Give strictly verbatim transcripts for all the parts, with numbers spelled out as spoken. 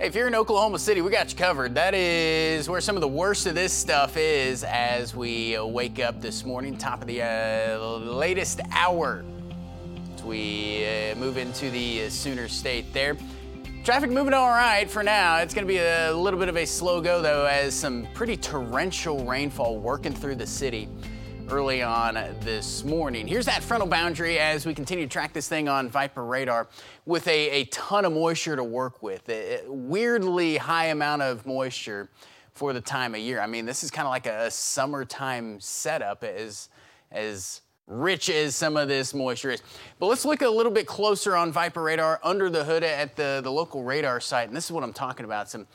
Hey, if you're in Oklahoma City, we got you covered. That is where some of the worst of this stuff is as we uh, wake up this morning, top of the uh, latest hour. As we uh, move into the uh, Sooner State there. Traffic moving all right for now. It's going to be a little bit of a slow go, though, as some pretty torrential rainfall working through the city early on this morning. Here's that frontal boundary as we continue to track this thing on Viper radar with a, a ton of moisture to work with. A, a weirdly high amount of moisture for the time of year. I mean, this is kind of like a, a summertime setup as, as rich as some of this moisture is. But let's look a little bit closer on Viper radar under the hood at the, the local radar site. And this is what I'm talking about. Some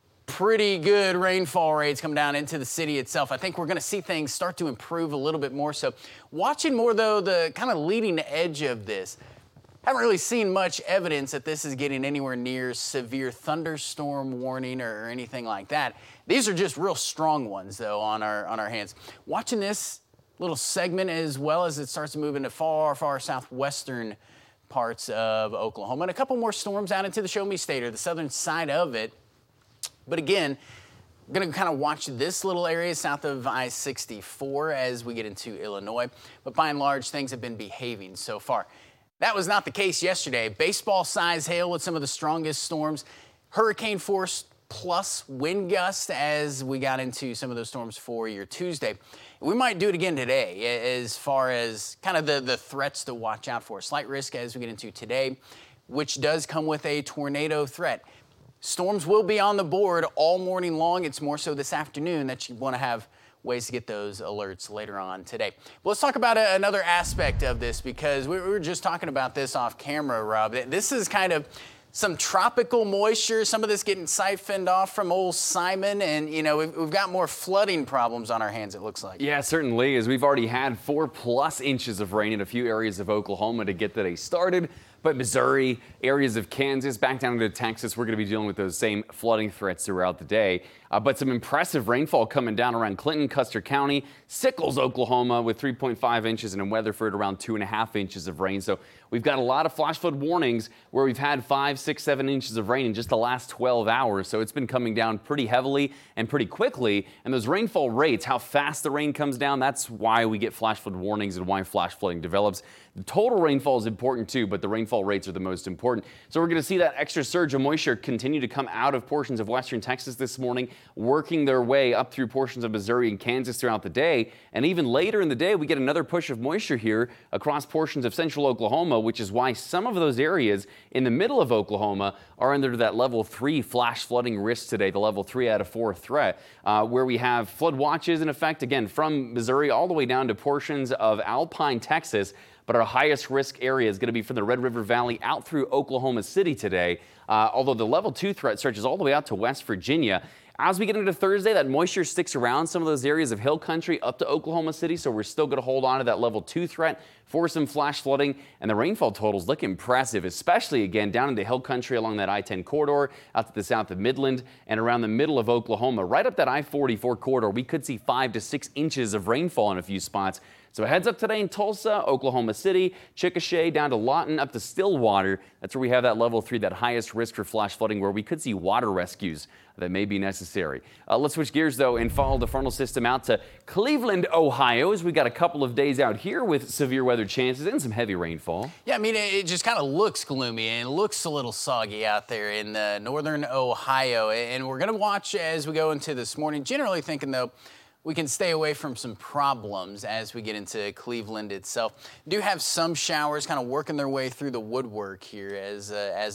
pretty good rainfall rates come down into the city itself. I think we're going to see things start to improve a little bit more. So watching more, though, the kind of leading edge of this. Haven't really seen much evidence that this is getting anywhere near severe thunderstorm warning or anything like that. These are just real strong ones, though, on our, on our hands. Watching this little segment as well as it starts to move into far, far southwestern parts of Oklahoma. And a couple more storms out into the Show Me State, or the southern side of it. But again, I'm going to kind of watch this little area south of I sixty-four as we get into Illinois. But by and large, things have been behaving so far. That was not the case yesterday. Baseball-size hail with some of the strongest storms. Hurricane force plus wind gust as we got into some of those storms for your Tuesday. We might do it again today as far as kind of the, the threats to watch out for. Slight risk as we get into today, which does come with a tornado threat. Storms will be on the board all morning long. It's more so this afternoon that you want to have ways to get those alerts later on today. But let's talk about a, another aspect of this, because we, we were just talking about this off camera, Rob. This is kind of some tropical moisture, some of this getting siphoned off from old Simon, and you know we've, we've got more flooding problems on our hands, it looks like. Yeah, certainly, as we've already had four plus inches of rain in a few areas of Oklahoma to get the day started. But Missouri, areas of Kansas, back down into Texas, we're going to be dealing with those same flooding threats throughout the day. Uh, but some impressive rainfall coming down around Clinton, Custer County, Sickles, Oklahoma, with three point five inches, and in Weatherford around two and a half inches of rain. So we've got a lot of flash flood warnings where we've had five, six, seven inches of rain in just the last twelve hours. So it's been coming down pretty heavily and pretty quickly. And those rainfall rates, how fast the rain comes down, that's why we get flash flood warnings and why flash flooding develops. The total rainfall is important too, but the rainfall rates are the most important. So we're going to see that extra surge of moisture continue to come out of portions of western Texas this morning, working their way up through portions of Missouri and Kansas throughout the day. And even later in the day, we get another push of moisture here across portions of central Oklahoma, which is why some of those areas in the middle of Oklahoma are under that level three flash flooding risk today, the level three out of four threat, uh, where we have flood watches in effect, again, from Missouri all the way down to portions of Alpine, Texas. But our highest risk area is going to be from the Red River Valley out through Oklahoma City today, uh, although the level two threat stretches all the way out to West Virginia. As we get into Thursday, that moisture sticks around some of those areas of hill country up to Oklahoma City, so we're still going to hold on to that level two threat for some flash flooding. And the rainfall totals look impressive, especially again down into hill country along that I ten corridor, out to the south of Midland, and around the middle of Oklahoma. Right up that I forty-four corridor, we could see five to six inches of rainfall in a few spots. So heads up today in Tulsa, Oklahoma City, Chickasha, down to Lawton, up to Stillwater. That's where we have that level three, that highest risk for flash flooding, where we could see water rescues that may be necessary. Uh, let's switch gears, though, and follow the frontal system out to Cleveland, Ohio, as we got a couple of days out here with severe weather chances and some heavy rainfall. Yeah, I mean, it just kind of looks gloomy and looks a little soggy out there in uh, northern Ohio. And we're going to watch as we go into this morning, generally thinking, though, we can stay away from some problems as we get into Cleveland itself. Do have some showers kind of working their way through the woodwork here as uh, as